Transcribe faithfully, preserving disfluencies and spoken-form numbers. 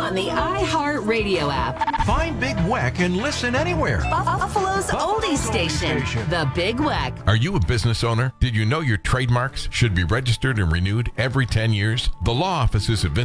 on the iHeartRadio app. Find Big Weck and listen anywhere. Buffalo's oldies station, The Big Weck. Are you a business owner? Did you know your trademarks should be registered and renewed every ten years? The law offices of